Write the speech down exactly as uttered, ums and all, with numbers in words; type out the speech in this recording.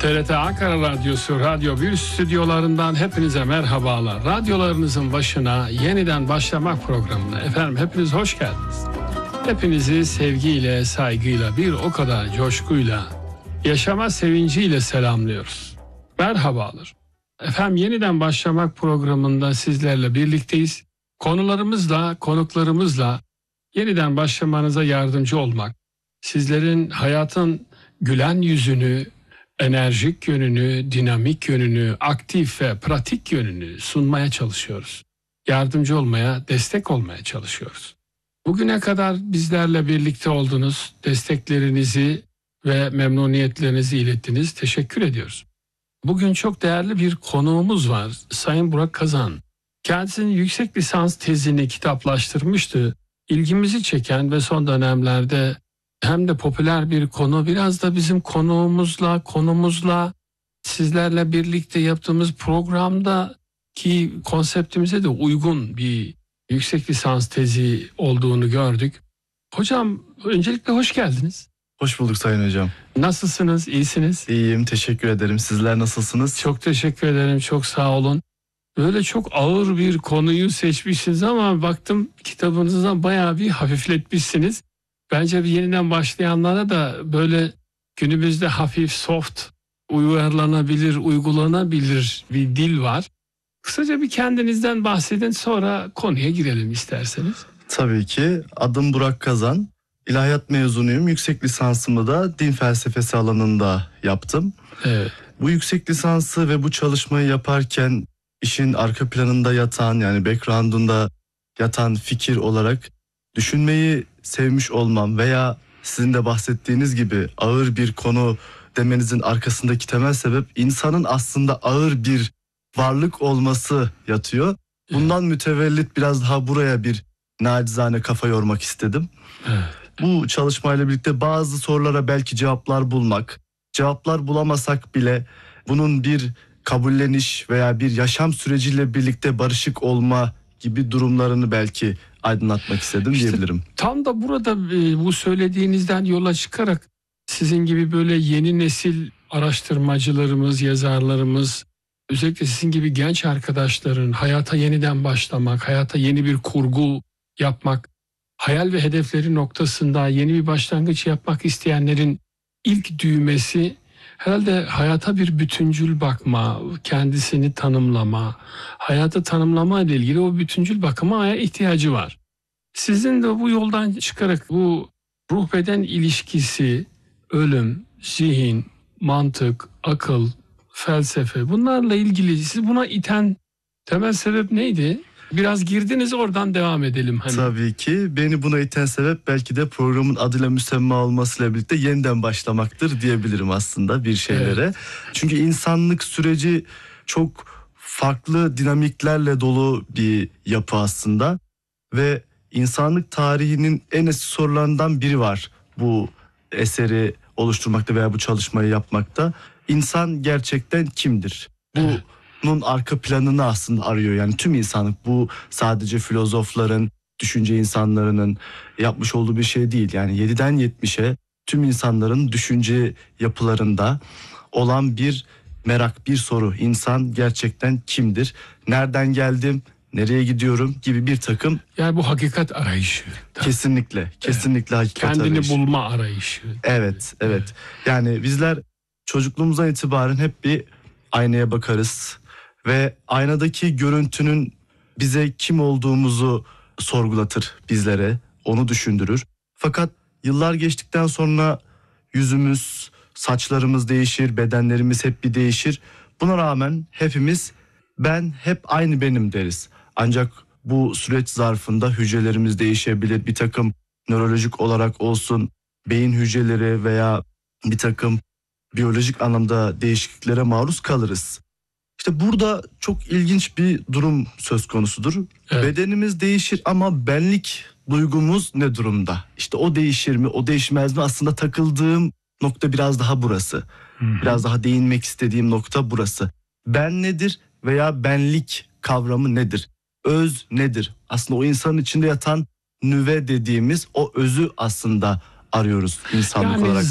T R T Ankara Radyosu Radyo bir stüdyolarından hepinize merhabalar. Radyolarınızın başına yeniden başlamak programına efendim hepiniz hoş geldiniz. Hepinizi sevgiyle, saygıyla, bir o kadar coşkuyla, yaşama sevinciyle selamlıyoruz. Merhabalar. Efendim yeniden başlamak programında sizlerle birlikteyiz. Konularımızla, konuklarımızla yeniden başlamanıza yardımcı olmak, sizlerin hayatın gülen yüzünü, enerjik yönünü, dinamik yönünü, aktif ve pratik yönünü sunmaya çalışıyoruz. Yardımcı olmaya, destek olmaya çalışıyoruz. Bugüne kadar bizlerle birlikte oldunuz, desteklerinizi ve memnuniyetlerinizi ilettiniz. Teşekkür ediyoruz. Bugün çok değerli bir konuğumuz var, Sayın Burak Kazan. Kendisinin yüksek lisans tezini kitaplaştırmıştı. İlgimizi çeken ve son dönemlerde hem de popüler bir konu, biraz da bizim konuğumuzla, konumuzla, sizlerle birlikte yaptığımız programda ki konseptimize de uygun bir yüksek lisans tezi olduğunu gördük. Hocam öncelikle hoş geldiniz. Hoş bulduk Sayın Hocam. Nasılsınız, iyisiniz? İyiyim, teşekkür ederim. Sizler nasılsınız? Çok teşekkür ederim, çok sağ olun. Böyle çok ağır bir konuyu seçmişsiniz ama baktım kitabınızdan bayağı bir hafifletmişsiniz. Bence bir yeniden başlayanlara da böyle günümüzde hafif, soft, uyarlanabilir, uygulanabilir bir dil var. Kısaca bir kendinizden bahsedin, sonra konuya girelim isterseniz. Tabii ki. Adım Burak Kazan. İlahiyat mezunuyum. Yüksek lisansımı da din felsefesi alanında yaptım. Evet. Bu yüksek lisansı ve bu çalışmayı yaparken işin arka planında yatan, yani background'unda yatan fikir olarak düşünmeyi sevmiş olmam veya sizin de bahsettiğiniz gibi ağır bir konu demenizin arkasındaki temel sebep insanın aslında ağır bir varlık olması yatıyor. Bundan mütevellit biraz daha buraya bir nacizane kafa yormak istedim. Evet. Bu çalışmayla birlikte bazı sorulara belki cevaplar bulmak, cevaplar bulamasak bile bunun bir kabulleniş veya bir yaşam süreciyle birlikte barışık olma gibi durumlarını belki aydınlatmak istedim İşte diyebilirim. Tam da burada e, bu söylediğinizden yola çıkarak sizin gibi böyle yeni nesil araştırmacılarımız, yazarlarımız, özellikle sizin gibi genç arkadaşların hayata yeniden başlamak, hayata yeni bir kurgu yapmak, hayal ve hedefleri noktasında yeni bir başlangıç yapmak isteyenlerin ilk düğmesi herhalde hayata bir bütüncül bakma, kendisini tanımlama, hayatı tanımlama ile ilgili o bütüncül bakıma ihtiyacı var. Sizin de bu yoldan çıkarak bu ruh beden ilişkisi, ölüm, zihin, mantık, akıl, felsefe, bunlarla ilgili sizi buna iten temel sebep neydi? Biraz girdiniz, oradan devam edelim. Hani. Tabii ki beni buna iten sebep belki de programın adıyla müsemma olmasıyla birlikte yeniden başlamaktır diyebilirim aslında bir şeylere. Evet. Çünkü insanlık süreci çok farklı dinamiklerle dolu bir yapı aslında ve insanlık tarihinin en eski sorularından biri var bu eseri oluşturmakta veya bu çalışmayı yapmakta. İnsan gerçekten kimdir? Bu evet. Bunun arka planını aslında arıyor. Yani tüm insanlık, bu sadece filozofların, düşünce insanlarının yapmış olduğu bir şey değil. Yani yediden yetmişe tüm insanların düşünce yapılarında olan bir merak, bir soru. İnsan gerçekten kimdir? Nereden geldim? Nereye gidiyorum gibi bir takım. Yani bu hakikat arayışı. Kesinlikle, kesinlikle evet. Hakikat Kendini arayışı. Kendini bulma arayışı. Evet, evet. Yani bizler çocukluğumuzdan itibaren hep bir aynaya bakarız. Ve aynadaki görüntünün bize kim olduğumuzu sorgulatır bizlere, onu düşündürür. Fakat yıllar geçtikten sonra yüzümüz, saçlarımız değişir, bedenlerimiz hep bir değişir. Buna rağmen hepimiz ben hep aynı benim deriz. Ancak bu süreç zarfında hücrelerimiz değişebilir. Bir takım nörolojik olarak olsun, beyin hücreleri veya bir takım biyolojik anlamda değişikliklere maruz kalırız. İşte burada çok ilginç bir durum söz konusudur. Evet. Bedenimiz değişir ama benlik duygumuz ne durumda? İşte o değişir mi, o değişmez mi? Aslında takıldığım nokta biraz daha burası. Hı-hı. Biraz daha değinmek istediğim nokta burası. Ben nedir veya benlik kavramı nedir? Öz nedir? Aslında o insanın içinde yatan nüve dediğimiz o özü aslında arıyoruz insanlık yani olarak.